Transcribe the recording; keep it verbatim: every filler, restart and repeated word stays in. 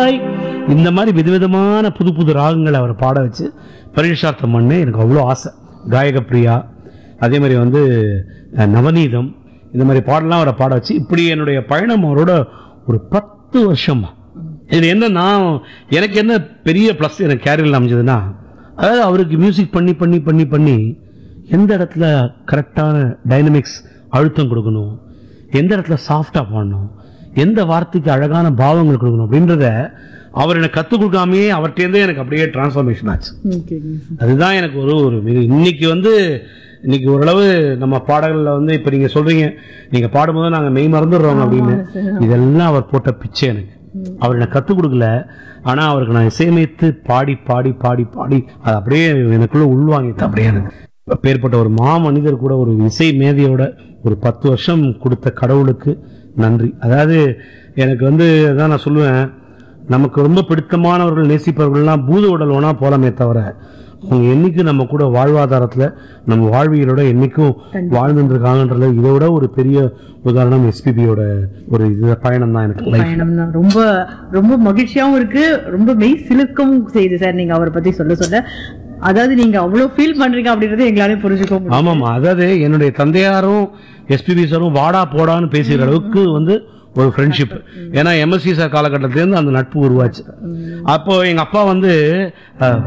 பாய் இந்த மாதிரி விதவிதமான புது புது ராகங்களை அவர் பாட வச்சு பரிசார்த்தம் பண்ண எனக்கு அவ்வளோ ஆசை. காயக பிரியா, அதே மாதிரி வந்து நவநீதம், இந்த மாதிரி பாடலாம் அவரை பாட வச்சு இப்படி என்னுடைய பயணம் அவரோட ஒரு பத்து வருஷமா. இது என்ன, நான் எனக்கு என்ன பெரிய ப்ளஸ் எனக்கு கேரியரில் அமைஞ்சதுன்னா, அதாவது அவருக்கு மியூசிக் பண்ணி பண்ணி பண்ணி பண்ணி எந்த இடத்துல கரெக்டான டைனமிக்ஸ் அழுத்தம் கொடுக்கணும், எந்த இடத்துல சாஃப்டாக பாடணும், எந்த வார்த்தைக்கு அழகான பாவங்கள் கொடுக்கணும் அப்படின்றத அவர் எனக்கு கற்றுக் கொடுக்காமையே அவர்கிட்டேருந்தே எனக்கு அப்படியே டிரான்ஸ்ஃபார்மேஷன் ஆச்சு. அதுதான் எனக்கு ஒரு ஒரு இன்னைக்கு வந்து இன்னைக்கு ஓரளவு நம்ம பாடல்களில் வந்து இப்போ நீங்கள் சொல்கிறீங்க, நீங்கள் பாடும்போது நாங்கள் மெய் மறந்துடுறோம் அப்படின்னு, இதெல்லாம் அவர் போட்ட பிச்சை. எனக்கு அவர் எனக்கு கற்றுக் கொடுக்கல, ஆனால் அவருக்கு நான் இசையமைத்து பாடி பாடி பாடி பாடி அது அப்படியே எனக்குள்ளே உள்வாங்கிட்டு அப்படியே எனக்கு பேர்பட்ட ஒரு மா மனிதர் கூட ஒரு இசை மேதையோட ஒரு பத்து வருஷம் கொடுத்த கடவுளுக்கு நன்றி. அதாவது எனக்கு வந்து அதான் நான் சொல்லுவேன், நமக்கு ரொம்ப பிடித்தமானவர்கள் நேசிப்பவர்கள்லாம் பூத உடல் ஒன்றா போலமே தவிர அவங்க என்னைக்கு நம்ம கூட வாழ்வாதாரத்தில் நம்ம வாழ்வியலோட என்னைக்கும் வாழ்ந்துருக்காங்கன்றது இதை விட ஒரு பெரிய உதாரணம் எஸ்பிபியோட ஒரு இது பயணம் தான். எனக்கு பயணம் தான் ரொம்ப ரொம்ப மகிழ்ச்சியாகவும் இருக்கு, ரொம்ப மெய் சிலுக்கவும் செய்யுது சார் நீங்க அவரை பத்தி சொல்ல சொல்ல. அதாவது நீங்க அவ்வளவு ஃபீல் பண்றீங்க அப்படின்றத எங்களாலே புரிஞ்சுக்கோ. ஆமாமா, அதாவது என்னுடைய தந்தையாரும் எஸ்பிபி சாரும் வாடா போடான்னு பேசுகிற அளவுக்கு வந்து ஒரு ஃப்ரெண்ட்ஷிப். ஏன்னா எம்எஸ்சி சார் காலகட்டத்திலேருந்து அந்த நட்பு உருவாச்சு. அப்போ எங்க அப்பா வந்து